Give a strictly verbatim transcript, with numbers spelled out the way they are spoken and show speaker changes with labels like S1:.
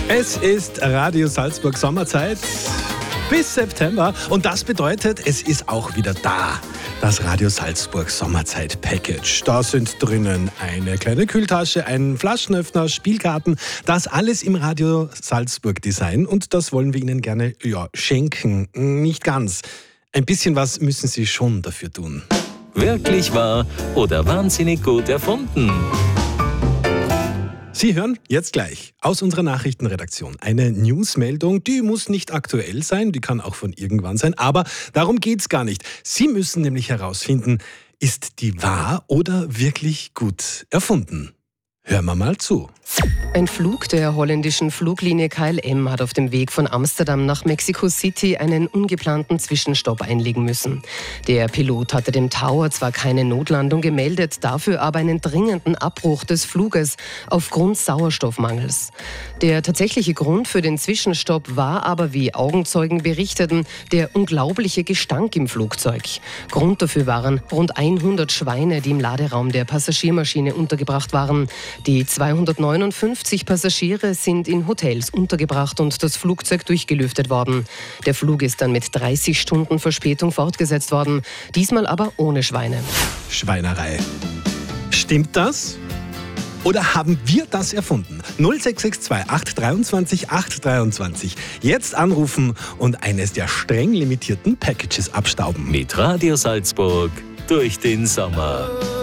S1: Es ist Radio Salzburg Sommerzeit bis September und das bedeutet, es ist auch wieder da. Das Radio Salzburg Sommerzeit Package. Da sind drinnen eine kleine Kühltasche, ein Flaschenöffner, Spielkarten. Das alles im Radio Salzburg Design und das wollen wir Ihnen gerne ja, schenken. Nicht ganz. Ein bisschen was müssen Sie schon dafür tun.
S2: Wirklich wahr oder wahnsinnig gut erfunden?
S1: Sie hören jetzt gleich aus unserer Nachrichtenredaktion eine Newsmeldung, die muss nicht aktuell sein, die kann auch von irgendwann sein, aber darum geht's gar nicht. Sie müssen nämlich herausfinden, ist die wahr oder wirklich gut erfunden? Hören wir mal zu.
S3: Ein Flug der holländischen Fluglinie K L M hat auf dem Weg von Amsterdam nach Mexico City einen ungeplanten Zwischenstopp einlegen müssen. Der Pilot hatte dem Tower zwar keine Notlandung gemeldet, dafür aber einen dringenden Abbruch des Fluges aufgrund Sauerstoffmangels. Der tatsächliche Grund für den Zwischenstopp war aber, wie Augenzeugen berichteten, der unglaubliche Gestank im Flugzeug. Grund dafür waren rund hundert Schweine, die im Laderaum der Passagiermaschine untergebracht waren. Die zweihundertneunundfünfzig Passagiere sind in Hotels untergebracht und das Flugzeug durchgelüftet worden. Der Flug ist dann mit dreißig Stunden Verspätung fortgesetzt worden, diesmal aber ohne Schweine.
S1: Schweinerei. Stimmt das? Oder haben wir das erfunden? null sechs sechs zwei acht zwei acht drei zwei. Jetzt anrufen und eines der streng limitierten Packages abstauben.
S2: Mit Radio Salzburg durch den Sommer.